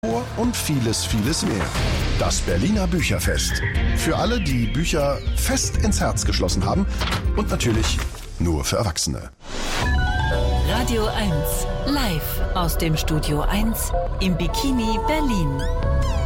Und vieles, vieles mehr. Das Berliner Bücherfest. Für alle, die Bücher fest ins Herz geschlossen haben und natürlich nur für Erwachsene. Radio 1, live aus dem Studio 1 im Bikini Berlin.